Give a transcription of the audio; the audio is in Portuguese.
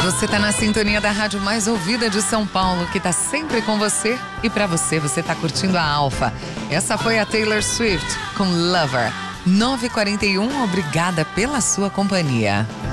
Você tá na sintonia da rádio mais ouvida de São Paulo, que tá sempre com você. E pra você, você tá curtindo a Alfa. Essa foi a Taylor Swift com Lover. 9h41, obrigada pela sua companhia.